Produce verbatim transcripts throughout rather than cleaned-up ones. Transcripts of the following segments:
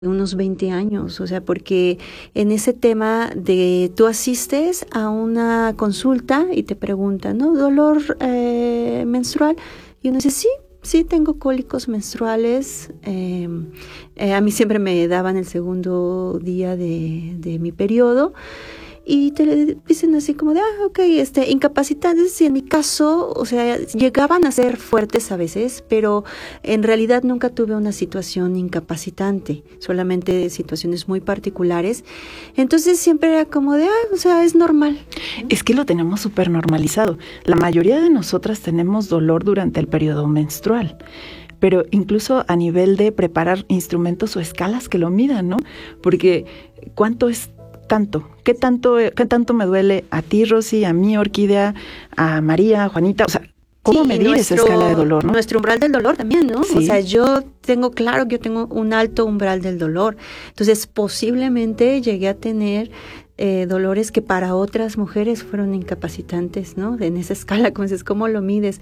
unos veinte años, o sea, porque en ese tema de tú asistes a una consulta y te preguntan, ¿no? ¿Dolor eh, menstrual? Y uno dice, sí, sí tengo cólicos menstruales. Eh, eh, a mí siempre me daban el segundo día de, de mi periodo. Y te dicen así como de, ah, ok, este, incapacitantes, y en mi caso, o sea, llegaban a ser fuertes a veces, pero en realidad nunca tuve una situación incapacitante, solamente situaciones muy particulares. Entonces siempre era como de, ah, o sea, es normal. Es que lo tenemos súper normalizado. La mayoría de nosotras tenemos dolor durante el periodo menstrual, pero incluso a nivel de preparar instrumentos o escalas que lo midan, ¿no? Porque ¿cuánto es tanto? ¿Qué tanto, qué tanto me duele a ti, Rosy, a mí, Orquídea, a María, a Juanita? O sea, ¿cómo sí, medir nuestro, esa escala de dolor, no? Nuestro umbral del dolor también, ¿no? Sí. O sea, yo tengo claro que yo tengo un alto umbral del dolor. Entonces, posiblemente llegué a tener eh, dolores que para otras mujeres fueron incapacitantes, ¿no? En esa escala, como dices, ¿cómo lo mides?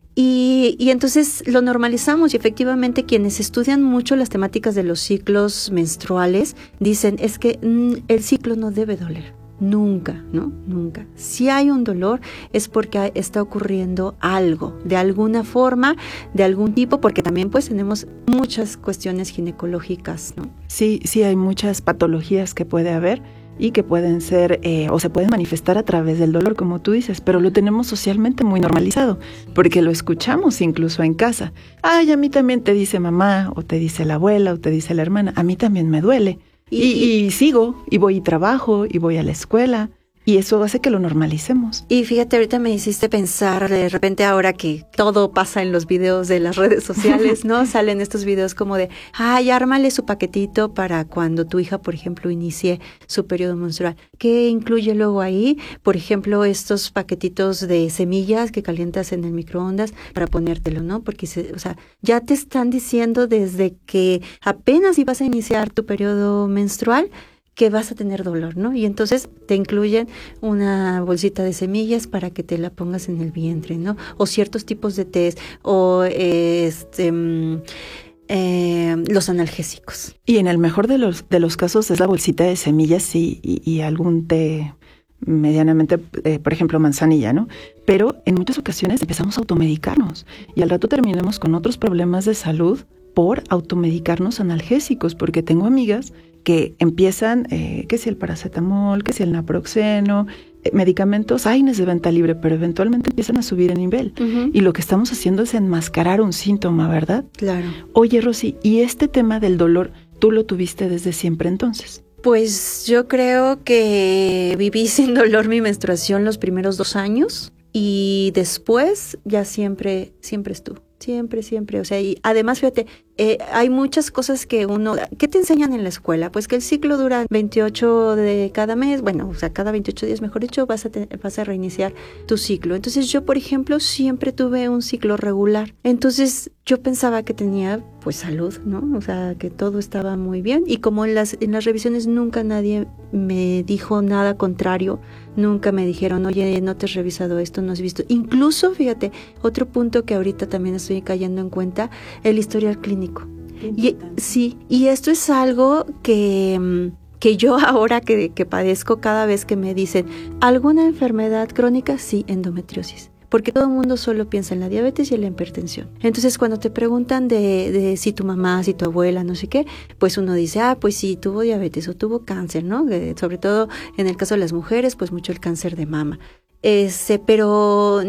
Y, y entonces lo normalizamos y efectivamente quienes estudian mucho las temáticas de los ciclos menstruales dicen es que mm, el ciclo no debe doler, nunca, ¿no? Nunca. Si hay un dolor es porque está ocurriendo algo, de alguna forma, de algún tipo, porque también pues tenemos muchas cuestiones ginecológicas, ¿no? Sí, sí hay muchas patologías que puede haber y que pueden ser eh, o se pueden manifestar a través del dolor, como tú dices, pero lo tenemos socialmente muy normalizado, porque lo escuchamos incluso en casa. Ay, a mí también te dice mamá, o te dice la abuela, o te dice la hermana, a mí también me duele. Y, y, y sigo, y voy y trabajo, y voy a la escuela. Y eso hace que lo normalicemos. Y fíjate, ahorita me hiciste pensar, de repente ahora que todo pasa en los videos de las redes sociales, ¿no? Salen estos videos como de, ay, ármale su paquetito para cuando tu hija, por ejemplo, inicie su periodo menstrual. ¿Qué incluye luego ahí? Por ejemplo, estos paquetitos de semillas que calientas en el microondas para ponértelo, ¿no? Porque, se, o sea, ya te están diciendo desde que apenas ibas a iniciar tu periodo menstrual, que vas a tener dolor, ¿no? Y entonces te incluyen una bolsita de semillas para que te la pongas en el vientre, ¿no? O ciertos tipos de tés, o este, eh, los analgésicos. Y en el mejor de los, de los casos es la bolsita de semillas y, y, y algún té medianamente, eh, por ejemplo, manzanilla, ¿no? Pero en muchas ocasiones empezamos a automedicarnos y al rato terminamos con otros problemas de salud por automedicarnos analgésicos, porque tengo amigas que empiezan, eh, que si el paracetamol, que si el naproxeno, eh, medicamentos, AINES de venta libre, pero eventualmente empiezan a subir el nivel. Uh-huh. Y lo que estamos haciendo es enmascarar un síntoma, ¿verdad? Claro. Oye, Rosy, ¿y este tema del dolor, tú lo tuviste desde siempre entonces? Pues yo creo que viví sin dolor mi menstruación los primeros dos años y después ya siempre, siempre estuvo. Siempre, siempre, o sea, y además, fíjate, eh, hay muchas cosas que uno, ¿qué te enseñan en la escuela? Pues que el ciclo dura veintiocho de cada mes, bueno, o sea, cada veintiocho días, mejor dicho, vas a, te, vas a reiniciar tu ciclo. Entonces yo, por ejemplo, siempre tuve un ciclo regular. Entonces yo pensaba que tenía, pues, salud, ¿no? O sea, que todo estaba muy bien. Y como en las, en las revisiones nunca nadie me dijo nada contrario, nunca me dijeron, oye, no te has revisado esto, no has visto. Incluso, fíjate, otro punto que ahorita también estoy cayendo en cuenta, el historial clínico. Y, sí, y esto es algo que, que yo ahora que, que padezco cada vez que me dicen, ¿alguna enfermedad crónica? Sí, endometriosis. Porque todo el mundo solo piensa en la diabetes y en la hipertensión. Entonces, cuando te preguntan de, de si tu mamá, si tu abuela, no sé qué, pues uno dice, ah, pues sí, tuvo diabetes o tuvo cáncer, ¿no? Eh, sobre todo en el caso de las mujeres, pues mucho el cáncer de mama. Ese, pero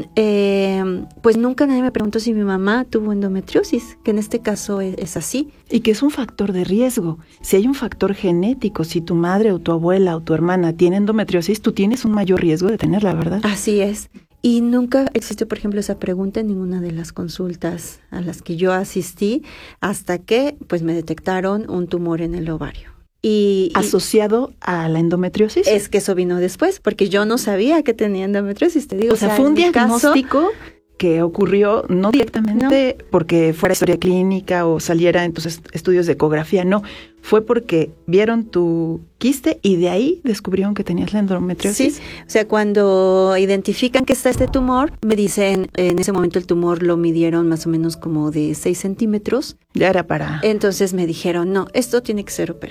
eh, pues nunca nadie me preguntó si mi mamá tuvo endometriosis, que en este caso es, es así. Y que es un factor de riesgo. Si hay un factor genético, si tu madre o tu abuela o tu hermana tiene endometriosis, tú tienes un mayor riesgo de tenerla, ¿verdad? Así es. Y nunca existió, por ejemplo, esa pregunta en ninguna de las consultas a las que yo asistí, hasta que pues me detectaron un tumor en el ovario. Y, ¿Asociado y a la endometriosis? Es que eso vino después, porque yo no sabía que tenía endometriosis, te digo. O sea, o sea ¿fue un diagnóstico? Caso, que ocurrió no directamente no. porque fuera historia clínica o saliera en tus est- estudios de ecografía, no, fue porque vieron tu quiste y de ahí descubrieron que tenías la endometriosis. Sí, o sea, cuando identifican que está este tumor, me dicen, en ese momento el tumor lo midieron más o menos como de seis centímetros. Ya era para... Entonces me dijeron, no, esto tiene que ser operado.